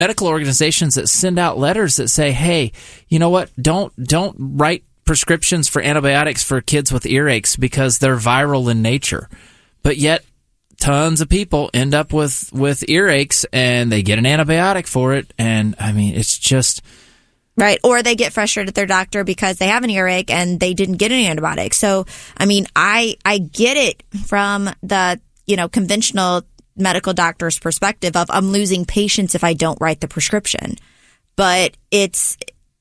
medical organizations that send out letters that say, hey, you know what, don't write prescriptions for antibiotics for kids with earaches because they're viral in nature. But yet tons of people end up with earaches and they get an antibiotic for it. And I mean, it's just... Right. Or they get frustrated at their doctor because they have an earache and they didn't get an antibiotic. So, I mean, I get it from the, conventional medical doctor's perspective of I'm losing patients if I don't write the prescription. But it's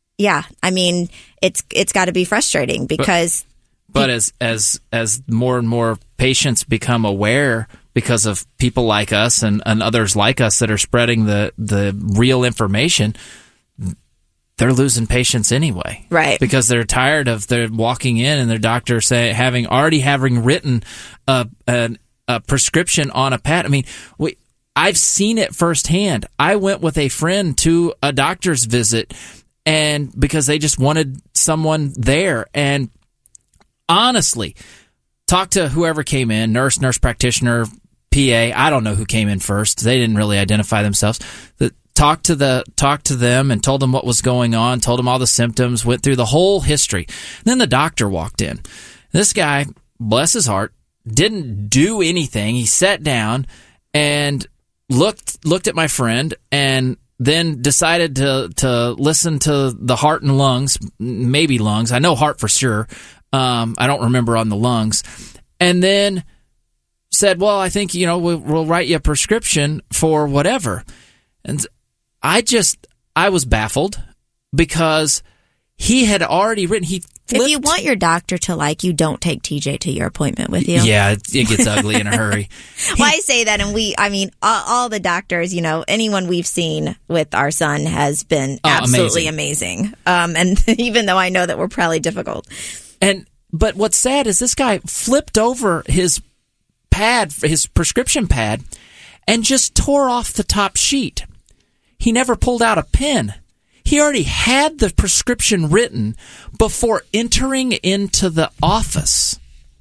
got to be frustrating because... But as more and more patients become aware because of people like us and others like us that are spreading the real information, they're losing patients anyway. Right. Because they're tired of their walking in and their doctor having written a prescription on a pad. I mean, I've seen it firsthand. I went with a friend to a doctor's visit and because they just wanted someone there, and honestly, talk to whoever came in, nurse practitioner, PA. I don't know who came in first. They didn't really identify themselves. Talked to them and told them what was going on, told them all the symptoms, went through the whole history. And then the doctor walked in. This guy, bless his heart, didn't do anything. He sat down and looked at my friend and then decided to listen to the heart and lungs, maybe lungs. I know heart for sure. I don't remember on the lungs. And then said, well, I think, we'll write you a prescription for whatever. And I was baffled because he had already written, if you want your doctor to like you, don't take TJ to your appointment with you. Yeah, it gets ugly in a hurry. Well, I say that, and all the doctors, anyone we've seen with our son has been absolutely amazing. And even though I know that we're probably difficult. But what's sad is this guy flipped over his prescription pad, and just tore off the top sheet. He never pulled out a pen. He already had the prescription written before entering into the office.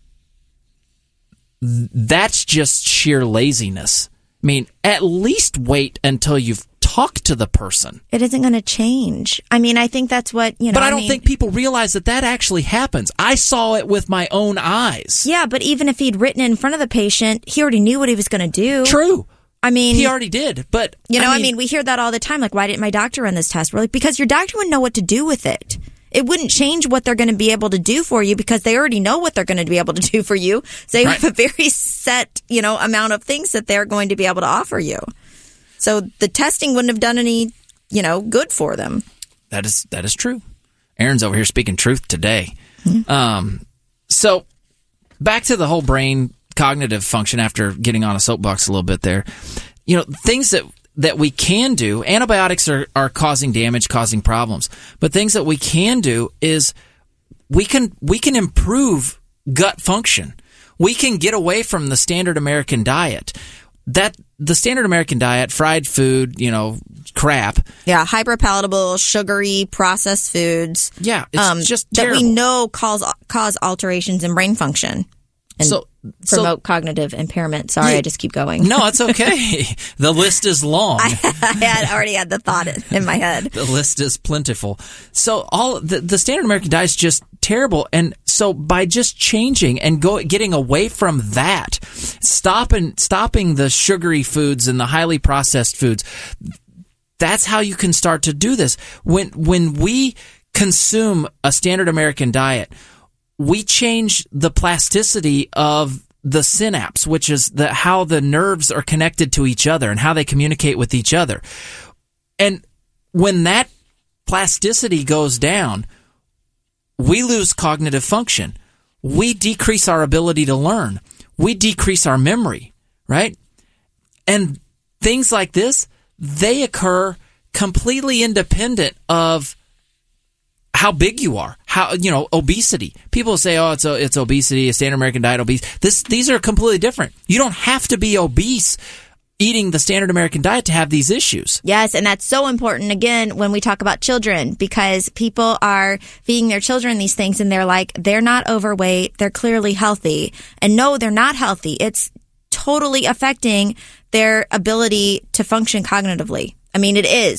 That's just sheer laziness. I mean, at least wait until you've talked to the person. It isn't going to change. I mean, I think that's what, But I don't think people realize that actually happens. I saw it with my own eyes. Yeah, but even if he'd written it in front of the patient, he already knew what he was going to do. True. I mean, he already did, but we hear that all the time. Like, why didn't my doctor run this test? We're like, because your doctor wouldn't know what to do with it. It wouldn't change what they're going to be able to do for you because they already know what they're going to be able to do for you. So they have a very set, amount of things that they're going to be able to offer you. So the testing wouldn't have done any, good for them. That is true. Aaron's over here speaking truth today. Mm-hmm. So back to the whole brain cognitive function after getting on a soapbox a little bit there. Things that we can do, antibiotics are causing damage, causing problems. But things that we can do is we can improve gut function. We can get away from the standard American diet. The standard American diet, fried food, crap. Yeah, hyperpalatable, sugary, processed foods. Yeah, it's just terrible. That we know cause alterations in brain function. And promote cognitive impairment. Sorry, I just keep going. No, it's okay. The list is long. I already had the thought in my head. The list is plentiful. So the standard American diet is just terrible. And so by just changing and getting away from that, stopping the sugary foods and the highly processed foods, that's how you can start to do this. When we consume a standard American diet, we change the plasticity of the synapse, which is how the nerves are connected to each other and how they communicate with each other. And when that plasticity goes down, we lose cognitive function. We decrease our ability to learn. We decrease our memory, right? And things like this, they occur completely independent of how big you are, obesity. People say, oh, it's obesity, a standard American diet, obese. These are completely different. You don't have to be obese eating the standard American diet to have these issues. Yes, and that's so important, again, when we talk about children, because people are feeding their children these things and they're like, they're not overweight, they're clearly healthy. And no, they're not healthy. It's totally affecting their ability to function cognitively. I mean, it is.